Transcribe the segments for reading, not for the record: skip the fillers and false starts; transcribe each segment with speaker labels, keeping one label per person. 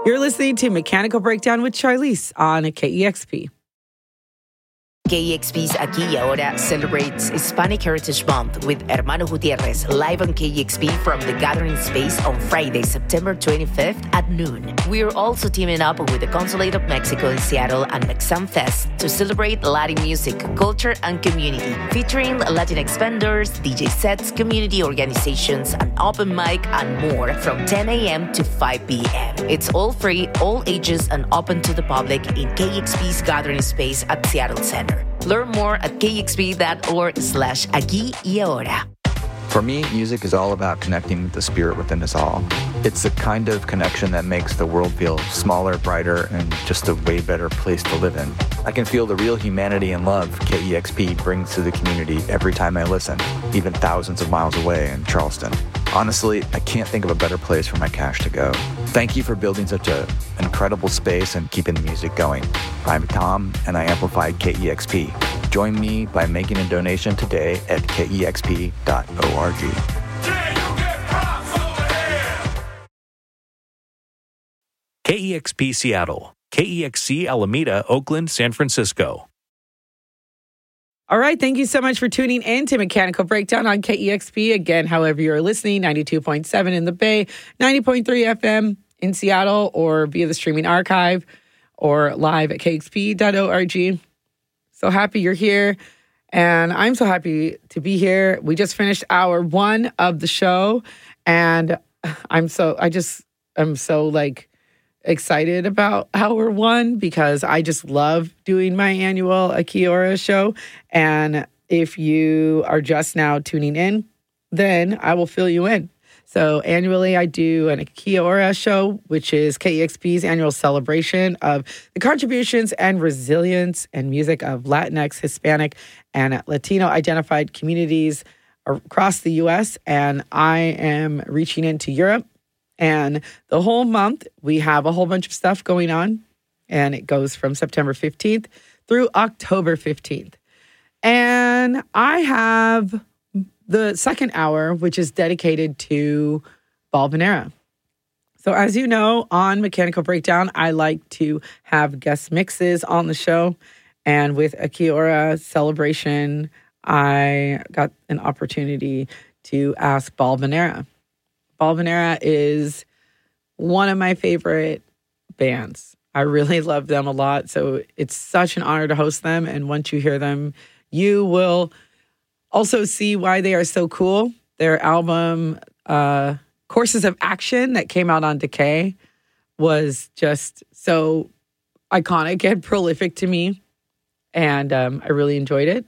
Speaker 1: You're listening to Mechanical Breakdown with Charlize on KEXP.
Speaker 2: KEXP's Aquí y Ahora celebrates Hispanic Heritage Month with Hermano Gutierrez live on KEXP from the Gathering Space on Friday, September 25th at noon. We're also teaming up with the Consulate of Mexico in Seattle and Mexam Fest to celebrate Latin music, culture, and community, featuring Latinx vendors, DJ sets, community organizations, an open mic, and more from 10 a.m. to 5 p.m. It's all free, all ages, and open to the public in KEXP's Gathering Space at Seattle Center. Learn more at kexp.org/Aquí y Ahora.
Speaker 3: For me, music is all about connecting with the spirit within us all. It's the kind of connection that makes the world feel smaller, brighter, and just a way better place to live in. I can feel the real humanity and love KEXP brings to the community every time I listen, even thousands of miles away in Charleston. Honestly, I can't think of a better place for my cash to go. Thank you for building such an incredible space and keeping the music going. I'm Tom, and I amplify KEXP. Join me by making a donation today at kexp.org.
Speaker 4: KEXP Seattle, KEXC Alameda, Oakland, San Francisco.
Speaker 1: All right, thank you so much for tuning in to Mechanical Breakdown on KEXP. Again, however you're listening, 92.7 in the Bay, 90.3 FM in Seattle, or via the streaming archive, or live at kexp.org. So happy you're here, and I'm so happy to be here. We just finished hour one of the show, and I'm so excited about hour one because I just love doing my annual Aquí y Ahora show. And if you are just now tuning in, then I will fill you in. So annually I do an Aquí y Ahora show, which is KEXP's annual celebration of the contributions and resilience and music of Latinx, Hispanic, and Latino identified communities across the U.S. And I am reaching into Europe. And the whole month, we have a whole bunch of stuff going on. And it goes from September 15th through October 15th. And I have the second hour, which is dedicated to Balvanera. So as you know, on Mechanical Breakdown, I like to have guest mixes on the show. And with Aquí y Ahora celebration, I got an opportunity to ask Balvanera. Balvanera is one of my favorite bands. I really love them a lot. So it's such an honor to host them. And once you hear them, you will also see why they are so cool. Their album, Courses of Action, that came out on Decay, was just so iconic and prolific to me. And I really enjoyed it.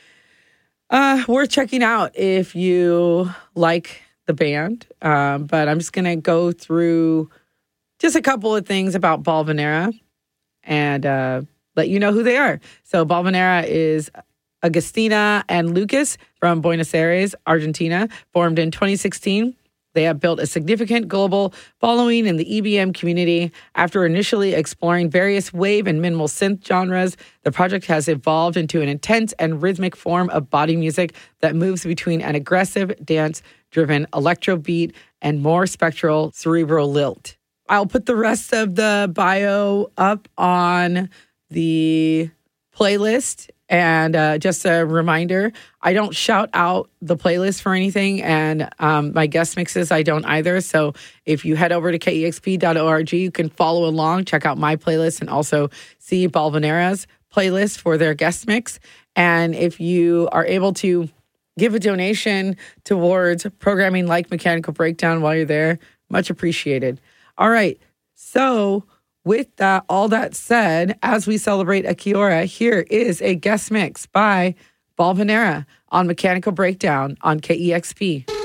Speaker 1: Worth checking out if you like the band, but I'm just going to go through just a couple of things about Balvanera and let you know who they are. So Balvanera is Agustina and Lucas from Buenos Aires, Argentina, formed in 2016. They have built a significant global following in the EBM community. After initially exploring various wave and minimal synth genres, the project has evolved into an intense and rhythmic form of body music that moves between an aggressive, dance-driven electro beat and more spectral, cerebral lilt. I'll put the rest of the bio up on the playlist. And just a reminder, I don't shout out the playlist for anything, and my guest mixes, I don't either. So if you head over to kexp.org, you can follow along, check out my playlist, and also see Balvanera's playlist for their guest mix. And if you are able to give a donation towards programming like Mechanical Breakdown while you're there, much appreciated. All right, so with that, all that said, as we celebrate Aquí y Ahora, here is a guest mix by Balvanera on Mechanical Breakdown on KEXP.